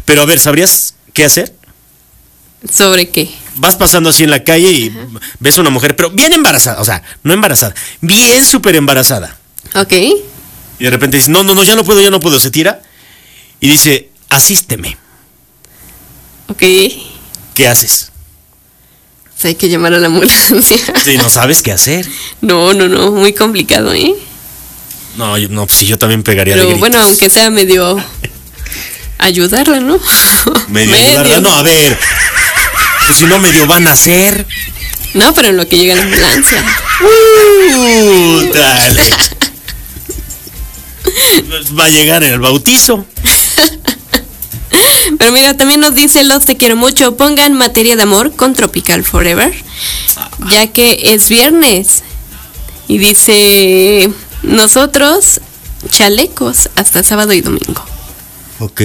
Pero a ver, ¿sabrías qué hacer? ¿Sobre qué? Vas pasando así en la calle y ves a una mujer, pero bien embarazada, o sea, no embarazada, bien súper embarazada. Ok. Y de repente dice, no, ya no puedo, se tira y dice, asísteme. Ok. ¿Qué haces? Pues hay que llamar a la ambulancia. Sí, no sabes qué hacer. No, muy complicado, ¿eh? No, pues sí, yo también pegaría de Pero gritos. bueno, aunque sea medio ayudarla, ¿no? Medio ayudarla, no, a ver. Pues si no, medio van a hacer. No, pero en lo que llega la ambulancia. Dale. Va a llegar en el bautizo. Pero mira, también nos dice Los Te Quiero Mucho, pongan Materia de Amor con Tropical Forever, ya que es viernes. Y dice, nosotros, chalecos, hasta sábado y domingo. Ok.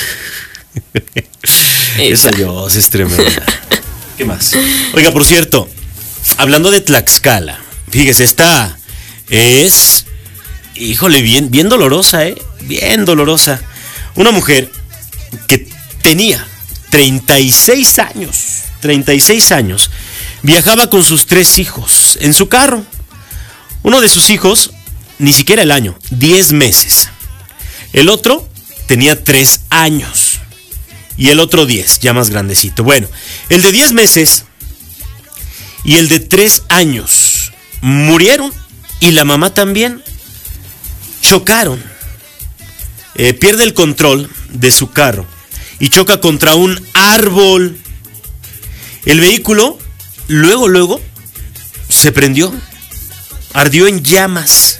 Esa Dios es tremenda. ¿Qué más? Oiga, por cierto, hablando de Tlaxcala, fíjese, esta es, híjole, bien dolorosa, bien dolorosa. Una mujer que tenía 36 años, viajaba con sus 3 hijos en su carro. Uno de sus hijos, ni siquiera el año, 10 meses. El otro tenía 3 años. Y el otro 10, ya más grandecito. Bueno, el de 10 meses y el de 3 años murieron. Y la mamá también. Chocaron. Pierde el control de su carro y choca contra un árbol. El vehículo luego se prendió. Ardió en llamas.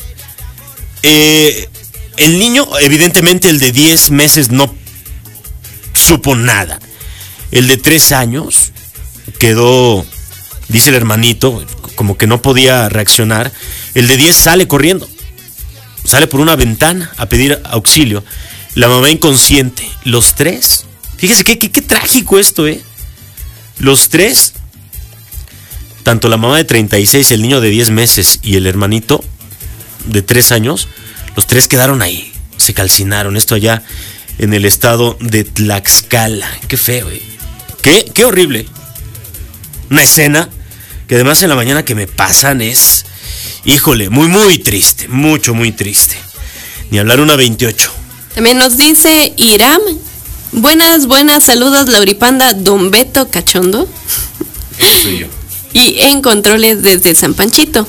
El niño, evidentemente el de 10 meses no supo nada. El de 3 años quedó, dice el hermanito, como que no podía reaccionar. El de 10 sale corriendo. Sale por una ventana a pedir auxilio. La mamá inconsciente. Los 3. Fíjese qué trágico esto, Los 3, tanto la mamá de 36, el niño de 10 meses y el hermanito de 3 años, los 3 quedaron ahí. Se calcinaron. Esto allá en el estado de Tlaxcala. Qué feo, Qué horrible. Una escena que además en la mañana que me pasan es, híjole, muy triste. Muy triste. Ni hablar una 28. También nos dice Iram. Buenas, saludos, Lauripanda, Don Beto Cachondo. Ese soy yo. Y en controles desde San Panchito.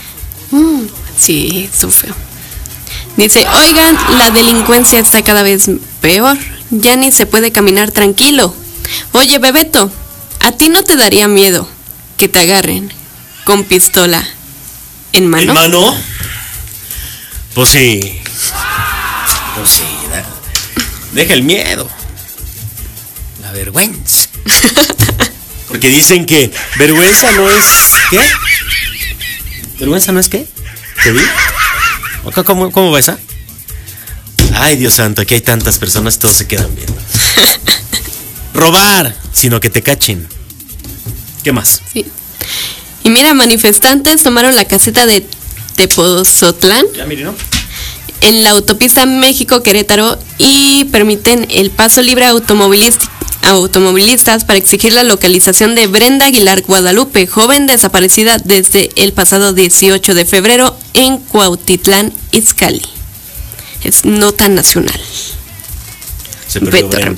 Sí, eso feo. Dice, oigan, la delincuencia está cada vez peor. Ya ni se puede caminar tranquilo. Oye, Bebeto, ¿a ti no te daría miedo que te agarren con pistola en mano? ¿En mano? Pues sí. Deja el miedo. La vergüenza. Porque dicen que vergüenza no es... ¿Qué? ¿Vergüenza no es qué? ¿Te vi? ¿Cómo va esa? Ay, Dios santo, aquí hay tantas personas, todos se quedan viendo. Robar, sino que te cachen. ¿Qué más? Sí. Y mira, manifestantes tomaron la caseta de Tepozotlán. Ya, mire, ¿no? En la autopista México-Querétaro y permiten el paso libre a automovilistas para exigir la localización de Brenda Aguilar Guadalupe, joven desaparecida desde el pasado 18 de febrero en Cuautitlán, Izcalli. Es nota nacional. Se perdió Brenda.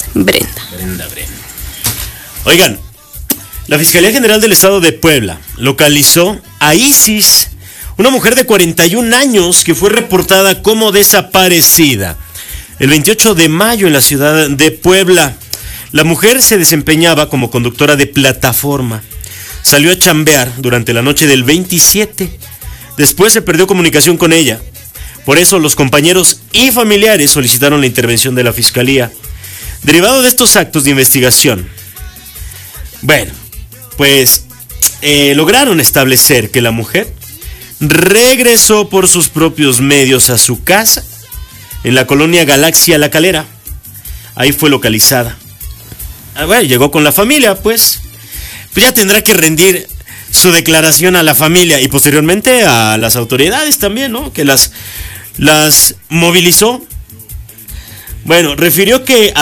Oigan, la Fiscalía General del Estado de Puebla localizó a Isis, una mujer de 41 años que fue reportada como desaparecida el 28 de mayo en la ciudad de Puebla. La mujer se desempeñaba como conductora de plataforma. Salió a chambear durante la noche del 27. Después se perdió comunicación con ella. Por eso los compañeros y familiares solicitaron la intervención de la Fiscalía. Derivado de estos actos de investigación, bueno, pues lograron establecer que la mujer regresó por sus propios medios a su casa en la colonia Galaxia La Calera. Ahí fue localizada. Bueno, llegó con la familia, pues ya tendrá que rendir su declaración a la familia y posteriormente a las autoridades también, ¿no? Que las movilizó. Bueno, refirió que